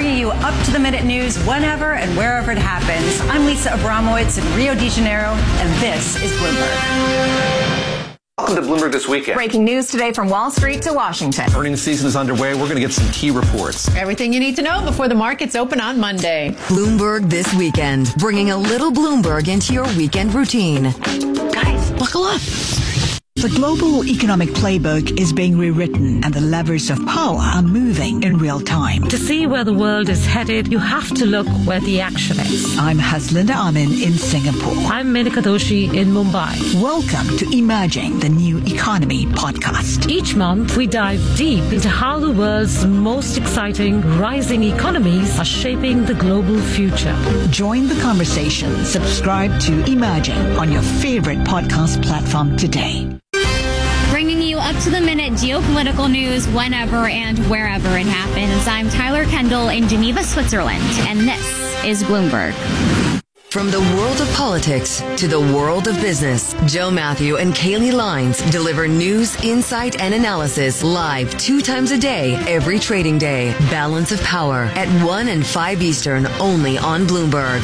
bringing you up-to-the-minute news whenever and wherever it happens. I'm Lisa Abramowitz in Rio de Janeiro, and this is Bloomberg. Welcome to Bloomberg This Weekend. Breaking news today from Wall Street to Washington. Earnings season is underway. We're going to get some key reports. Everything you need to know before the markets open on Monday. Bloomberg This Weekend, bringing a little Bloomberg into your weekend routine. Guys, buckle up. The global economic playbook is being rewritten and the levers of power are moving in real time. To see where the world is headed, you have to look where the action is. I'm Haslinda Amin in Singapore. I'm Menika Doshi in Mumbai. Welcome to Emerging the New Economy podcast. Each month, we dive deep into how the world's most exciting rising economies are shaping the global future. Join the conversation. Subscribe to Emerging on your favorite podcast platform today. Bringing you up-to-the-minute geopolitical news whenever and wherever it happens. I'm Tyler Kendall in Geneva, Switzerland, and this is Bloomberg. From the world of politics to the world of business, Joe Matthew and Kaylee Lines deliver news, insight, and analysis live 2 times a day, every trading day. Balance of Power at 1 and 5 Eastern, only on Bloomberg.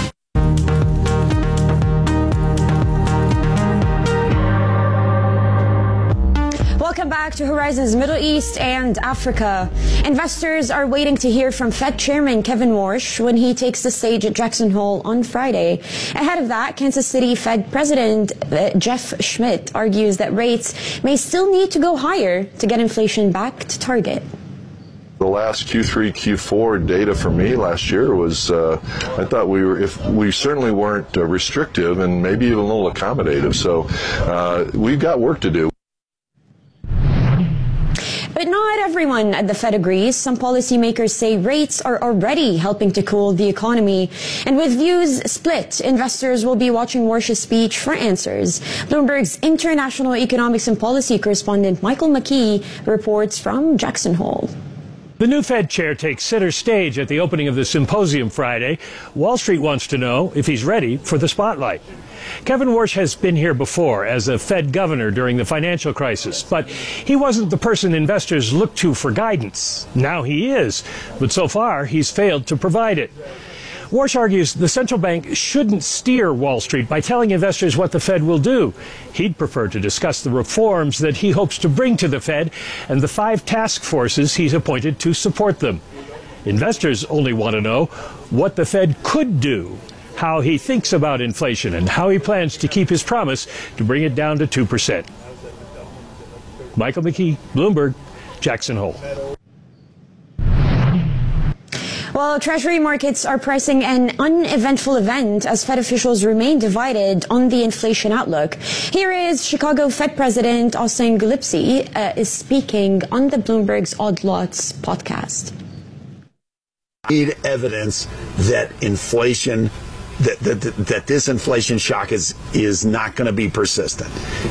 Welcome back to Horizons Middle East and Africa. Investors are waiting to hear from Fed Chairman Kevin Warsh when he takes the stage at Jackson Hole on Friday. Ahead of that, Kansas City Fed President Jeff Schmidt argues that rates may still need to go higher to get inflation back to target. The last Q3, Q4 data for me last year was, I thought we certainly weren't restrictive and maybe even a little accommodative. So we've got work to do. But not everyone at the Fed agrees. Some policymakers say rates are already helping to cool the economy. And with views split, investors will be watching Warsh's speech for answers. Bloomberg's international economics and policy correspondent Michael McKee reports from Jackson Hole. The new Fed chair takes center stage at the opening of the symposium Friday. Wall Street wants to know if he's ready for the spotlight. Kevin Warsh has been here before as a Fed governor during the financial crisis, but he wasn't the person investors looked to for guidance. Now he is, but so far he's failed to provide it. Warsh argues the central bank shouldn't steer Wall Street by telling investors what the Fed will do. He'd prefer to discuss the reforms that he hopes to bring to the Fed and the 5 task forces he's appointed to support them. Investors only want to know what the Fed could do, how he thinks about inflation, and how he plans to keep his promise to bring it down to 2%. Michael McKee, Bloomberg, Jackson Hole. Well, Treasury markets are pricing an uneventful event as Fed officials remain divided on the inflation outlook. Here is Chicago Fed President Austin Gillespie is speaking on the Bloomberg's Odd Lots podcast. We need evidence that inflation, that this inflation shock is not going to be persistent,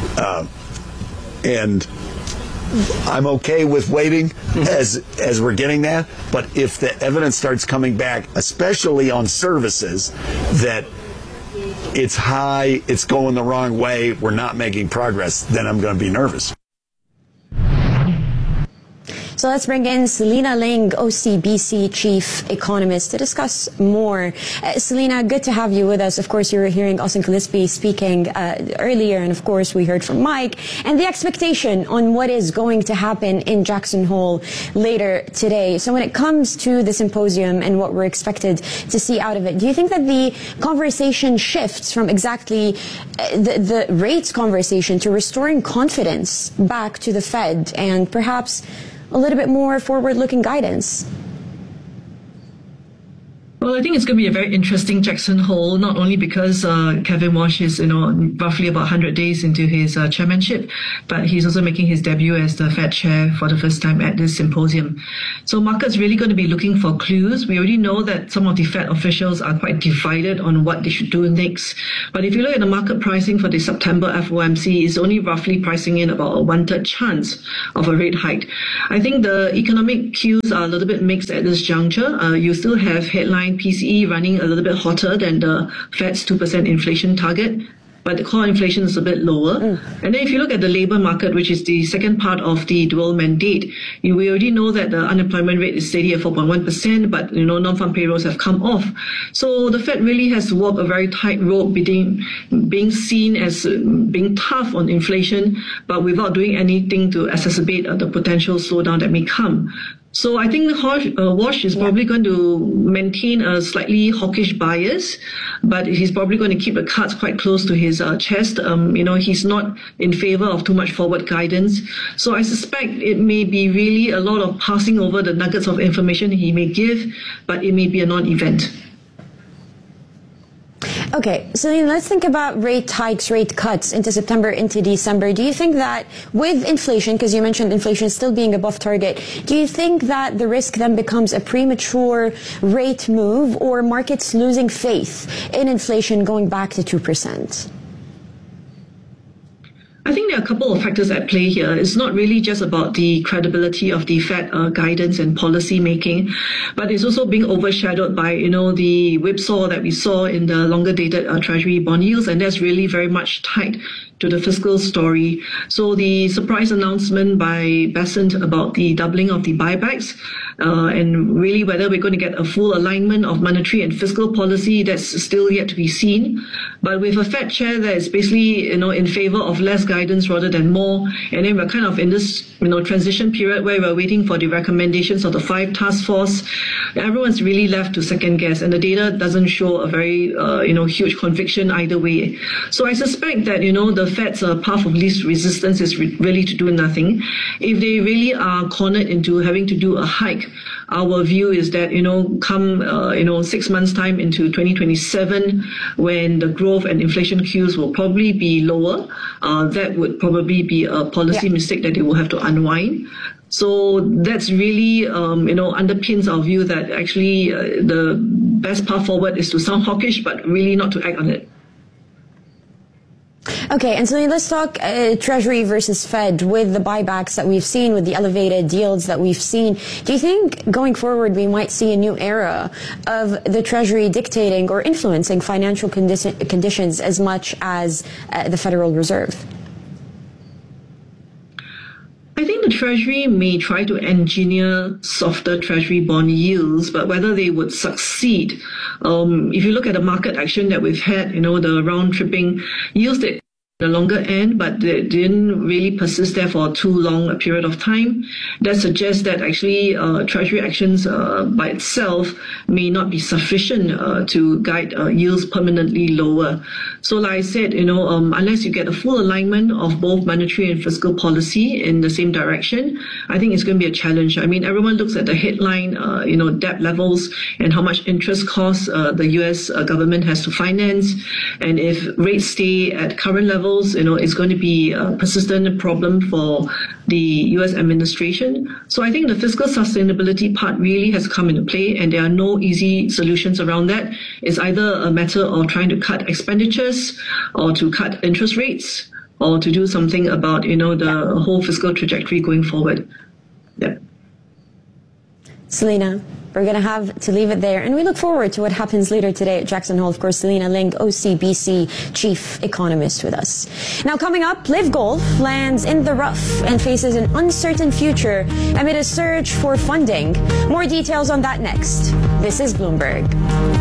and I'm okay with waiting as we're getting that. But if the evidence starts coming back, especially on services, that it's high, it's going the wrong way, we're not making progress, then I'm going to be nervous. So let's bring in Selena Ling, OCBC Chief Economist, to discuss more. Selena, good to have you with us. Of course, you were hearing Austin Gillespie speaking earlier, and of course, we heard from Mike, and the expectation on what is going to happen in Jackson Hole later today. So when it comes to the symposium and what we're expected to see out of it, do you think that the conversation shifts from exactly the rates conversation to restoring confidence back to the Fed and perhaps a little bit more forward-looking guidance? Well, I think it's going to be a very interesting Jackson Hole, not only because Kevin Warsh is, roughly about 100 days into his chairmanship, but he's also making his debut as the Fed chair for the first time at this symposium. So markets really going to be looking for clues. We already know that some of the Fed officials are quite divided on what they should do next. But if you look at the market pricing for the September FOMC, it's only roughly pricing in about a 1/3 chance of a rate hike. I think the economic cues are a little bit mixed at this juncture. You still have headline PCE running a little bit hotter than the Fed's 2% inflation target. but the core inflation is a bit lower. And then if you look at the labor market, which is the second part of the dual mandate, we already know that the unemployment rate is steady at 4.1%, but non-farm payrolls have come off. So the Fed really has to walk a very tight rope, being seen as being tough on inflation, but without doing anything to exacerbate the potential slowdown that may come. So I think Walsh is probably going to maintain a slightly hawkish bias, but he's probably going to keep the cards quite close to his chest. He's not in favor of too much forward guidance. So I suspect it may be really a lot of passing over the nuggets of information he may give, but it may be a non-event. Okay, so let's think about rate hikes, rate cuts into September, into December. Do you think that with inflation, because you mentioned inflation still being above target, do you think that the risk then becomes a premature rate move or markets losing faith in inflation going back to 2%? I think there are a couple of factors at play here. It's not really just about the credibility of the Fed guidance and policy making, but it's also being overshadowed by, the whipsaw that we saw in the longer dated Treasury bond yields, and that's really very much tied to the fiscal story. So the surprise announcement by Bessent about the doubling of the buybacks, and really whether we're going to get a full alignment of monetary and fiscal policy, that's still yet to be seen. But with a Fed chair that is basically, in favor of less guidance rather than more, and then we're kind of in this, transition period where we're waiting for the recommendations of the 5 task force, everyone's really left to second guess, and the data doesn't show a very, huge conviction either way. So I suspect that, the Fed's path of least resistance is really to do nothing. If they really are cornered into having to do a hike, our view is that, come, 6 months time into 2027, when the growth and inflation cues will probably be lower, that would probably be a policy mistake that they will have to unwind. So that's really, underpins our view that actually the best path forward is to sound hawkish, but really not to act on it. Okay, and so let's talk Treasury versus Fed with the buybacks that we've seen, with the elevated yields that we've seen. Do you think going forward we might see a new era of the Treasury dictating or influencing financial conditions as much as the Federal Reserve? I think the Treasury may try to engineer softer Treasury bond yields, but whether they would succeed, if you look at the market action that we've had, the round-tripping yields that the longer end, but they didn't really persist there for too long a period of time. That suggests that actually Treasury actions by itself may not be sufficient to guide yields permanently lower. So like I said, unless you get a full alignment of both monetary and fiscal policy in the same direction, I think it's going to be a challenge. I mean, everyone looks at the headline, debt levels and how much interest costs the US government has to finance. And if rates stay at current levels, it's going to be a persistent problem for the U.S. administration. So I think the fiscal sustainability part really has come into play, and there are no easy solutions around that. It's either a matter of trying to cut expenditures or to cut interest rates or to do something about, the whole fiscal trajectory going forward. Yep. Selena, we're going to have to leave it there, and we look forward to what happens later today at Jackson Hole. Of course, Selena Ling, OCBC chief economist, with us. Now, coming up, Live Golf lands in the rough and faces an uncertain future amid a surge for funding. More details on that next. This is Bloomberg.